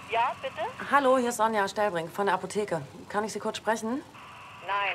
Ja, bitte? Hallo, hier ist Sonja Stellbrink von der Apotheke. Kann ich Sie kurz sprechen? Nein.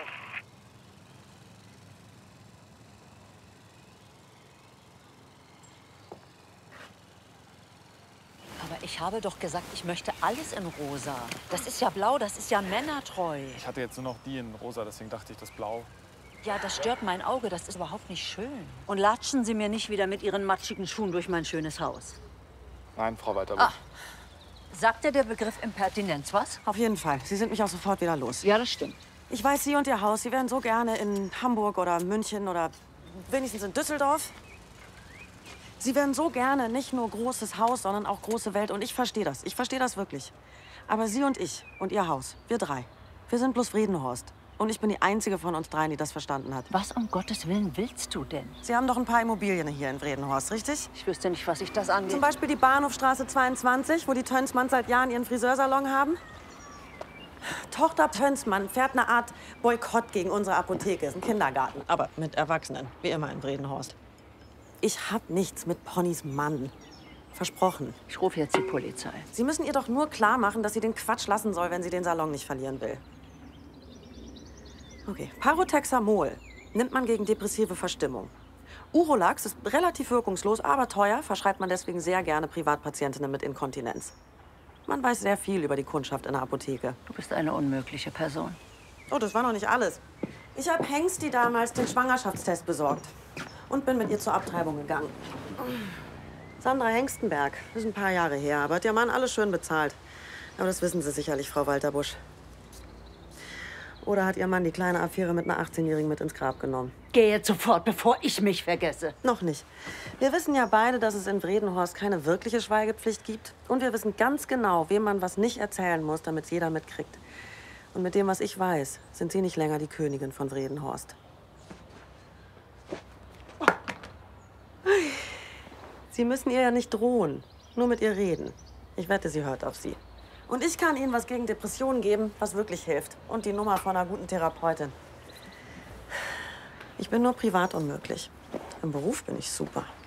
Aber ich habe doch gesagt, ich möchte alles in rosa. Das ist ja blau, das ist ja männertreu. Ich hatte jetzt nur noch die in rosa, deswegen dachte ich, das Blau. Ja, das stört mein Auge, das ist überhaupt nicht schön. Und latschen Sie mir nicht wieder mit Ihren matschigen Schuhen durch mein schönes Haus. Nein, Frau Walterbusch. Sagt dir der Begriff Impertinenz was? Auf jeden Fall. Sie sind mich auch sofort wieder los. Ja, das stimmt. Ich weiß, Sie und Ihr Haus, Sie wären so gerne in Hamburg oder München oder wenigstens in Düsseldorf. Sie wären so gerne nicht nur großes Haus, sondern auch große Welt. Und ich verstehe das. Ich verstehe das wirklich. Aber Sie und ich und Ihr Haus, wir drei, wir sind bloß Vredenhorst. Und ich bin die einzige von uns dreien, die das verstanden hat. Was um Gottes Willen willst du denn? Sie haben doch ein paar Immobilien hier in Vredenhorst, richtig? Ich wüsste nicht, was ich das angeht. Zum Beispiel die Bahnhofstraße 22, wo die Tönsmanns seit Jahren ihren Friseursalon haben. Tochter Tönsmann fährt eine Art Boykott gegen unsere Apotheke. Ist ein Kindergarten, aber mit Erwachsenen, wie immer in Vredenhorst. Ich hab nichts mit Ponnys Mann. Versprochen. Ich rufe jetzt die Polizei. Sie müssen ihr doch nur klar machen, dass sie den Quatsch lassen soll, wenn sie den Salon nicht verlieren will. Okay, Paroxethamol nimmt man gegen depressive Verstimmung. Urolax ist relativ wirkungslos, aber teuer, verschreibt man deswegen sehr gerne Privatpatientinnen mit Inkontinenz. Man weiß sehr viel über die Kundschaft in der Apotheke. Du bist eine unmögliche Person. Oh, das war noch nicht alles. Ich habe Hengsti damals den Schwangerschaftstest besorgt und bin mit ihr zur Abtreibung gegangen. Sandra Hengstenberg, das ist ein paar Jahre her, aber hat ihr Mann alles schön bezahlt. Aber das wissen Sie sicherlich, Frau Walterbusch. Oder hat Ihr Mann die kleine Affäre mit einer 18-Jährigen mit ins Grab genommen? Geh jetzt sofort, bevor ich mich vergesse. Noch nicht. Wir wissen ja beide, dass es in Vredenhorst keine wirkliche Schweigepflicht gibt. Und wir wissen ganz genau, wem man was nicht erzählen muss, damit es jeder mitkriegt. Und mit dem, was ich weiß, sind Sie nicht länger die Königin von Vredenhorst. Sie müssen ihr ja nicht drohen, nur mit ihr reden. Ich wette, sie hört auf Sie. Und ich kann Ihnen was gegen Depressionen geben, was wirklich hilft. Und die Nummer von einer guten Therapeutin. Ich bin nur privat unmöglich. Im Beruf bin ich super.